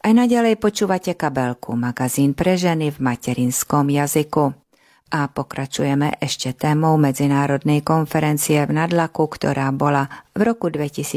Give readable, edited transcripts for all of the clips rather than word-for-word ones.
Aj naďalej počúvate Kabelku, magazín pre ženy v materinskom jazyku. A pokračujeme ešte témou medzinárodnej konferencie v Nadlaku, ktorá bola v roku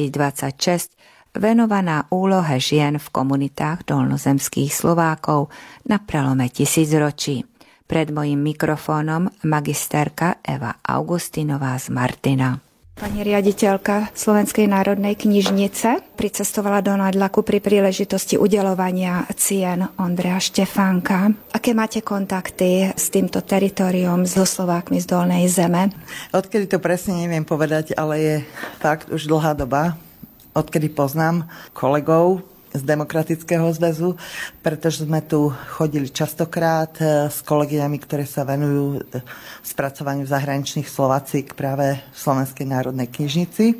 2026 venovaná úlohe žien v komunitách dolnozemských Slovákov na prelome tisícročí. Pred mojím mikrofónom magisterka Eva Augustinová z Martina. Pani riaditeľka Slovenskej národnej knižnice pricestovala do Nadlaku pri príležitosti udeľovania cien Ondreja Štefánka. Aké máte kontakty s týmto teritoriom, so Slovákmi z Dolnej Zeme? Odkedy to presne neviem povedať, ale je fakt už dlhá doba, odkedy poznám kolegov z Demokratického zväzu, pretože sme tu chodili častokrát s kolegyňami, ktoré sa venujú spracovaniu zahraničných Slovacík práve v Slovenskej národnej knižnici.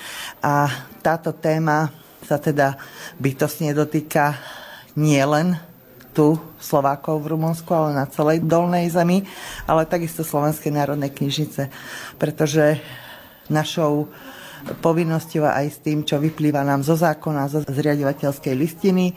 A táto téma sa teda bytostne dotýka nielen tu Slovákov v Rumunsku, ale na celej Dolnej Zemi, ale takisto Slovenskej národnej knižnice, pretože našou povinnosťou aj s tým, čo vyplýva nám zo zákona, zo zriaďovateľskej listiny,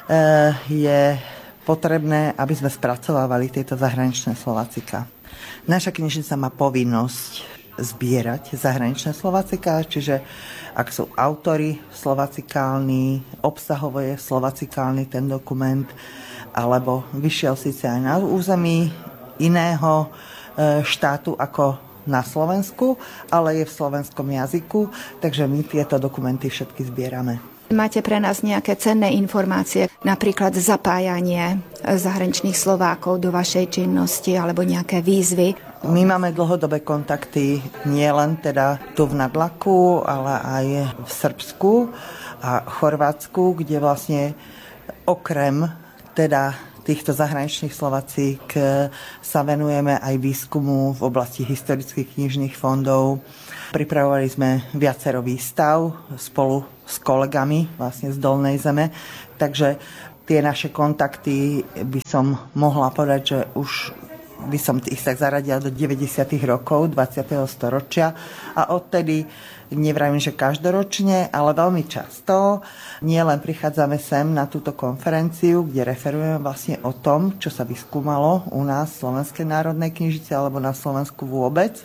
je potrebné, aby sme spracovávali tieto zahraničné Slovacika. Naša knižnica má povinnosť zbierať zahraničné Slovacika, čiže ak sú autori slovacikálni, obsahovo je slovacikálny ten dokument, alebo vyšiel síce aj na území iného štátu ako na Slovensku, ale je v slovenskom jazyku, takže my tieto dokumenty všetky zbierame. Máte pre nás nejaké cenné informácie, napríklad zapájanie zahraničných Slovákov do vašej činnosti alebo nejaké výzvy? My máme dlhodobé kontakty nielen teda tu v Nadlaku, ale aj v Srbsku a Chorvátsku, kde vlastne okrem teda týchto zahraničných Slovacík sa venujeme aj výskumu v oblasti historických knižných fondov. Pripravovali sme viacero výstav spolu s kolegami vlastne z Dolnej Zeme, takže tie naše kontakty by som mohla povedať, že už by som ich tak zaradila do 90. rokov 20. storočia a odtedy nevravím, že každoročne, ale veľmi často nielen prichádzame sem na túto konferenciu, kde referujeme vlastne o tom, čo sa vyskúmalo u nás v Slovenskej národnej knižnici alebo na Slovensku vôbec,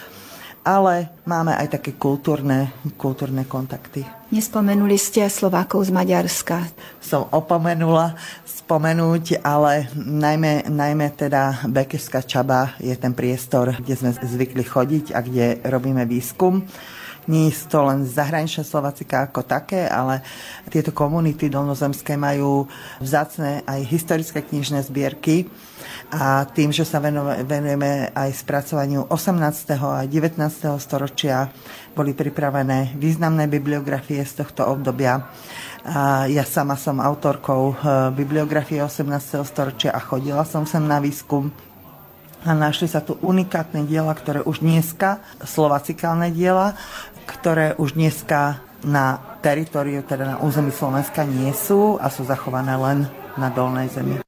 ale máme aj také kultúrne kontakty. Nespomenuli ste Slovákov z Maďarska. Som opomenula spomenúť, ale najmä teda Bekešská Čaba je ten priestor, kde sme zvykli chodiť a kde robíme výskum. Nie je to len zahraničné Slovacika ako také, ale tieto komunity dolnozemské majú vzácne aj historické knižné zbierky a tým, že sa venujeme aj spracovaniu 18. a 19. storočia, boli pripravené významné bibliografie z tohto obdobia. A ja sama som autorkou bibliografie 18. storočia a chodila som sem na výskum. A našli sa tu unikátne diela, ktoré už dneska, slovacikálne diela, ktoré už dneska na teritoriu, teda na území Slovenska nie sú a sú zachované len na Dolnej Zemi.